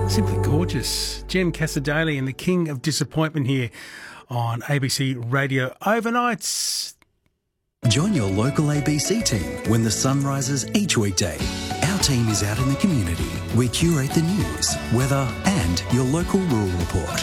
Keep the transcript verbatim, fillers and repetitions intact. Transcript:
Simply gorgeous. Jem Casadei and the King of Disappointment here on A B C Radio Overnights. Join your local A B C team when the sun rises each weekday. Our team is out in the community. We curate the news, weather and your local rural report.